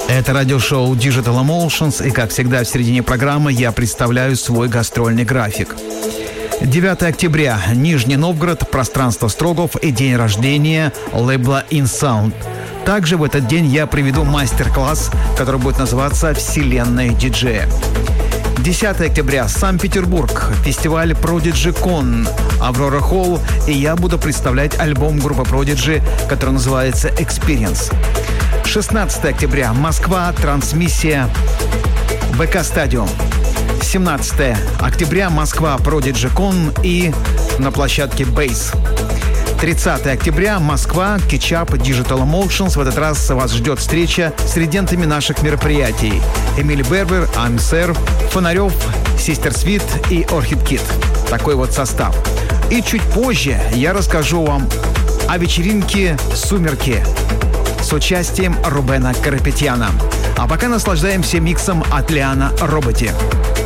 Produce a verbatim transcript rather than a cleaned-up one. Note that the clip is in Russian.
Это радиошоу Digital Emotions, и, как всегда, в середине программы я представляю свой гастрольный график. девятого октября. Нижний Новгород, пространство Строгов и день рождения лейбла InSound. Также в этот день я проведу мастер-класс, который будет называться «Вселенная диджея». десятого октября. Санкт-Петербург. Фестиваль Prodigy Con, Аврора Холл, и я буду представлять альбом группы Prodigy, который называется Experience. шестнадцатого октября. Москва. Трансмиссия ВК Стадиум. семнадцатого октября. Москва. Prodigy Con и на площадке Base. тридцатого октября. Москва. Кетчап, Digital Emotions. В этот раз вас ждет встреча с резидентами наших мероприятий. Эмили Бербер, Амсер, Фонарев, Систер Свит и Орхид Кит. Такой вот состав. И чуть позже я расскажу вам о вечеринке «Сумерки» с участием Рубена Карапетяна. А пока наслаждаемся миксом от Лиана Роботи.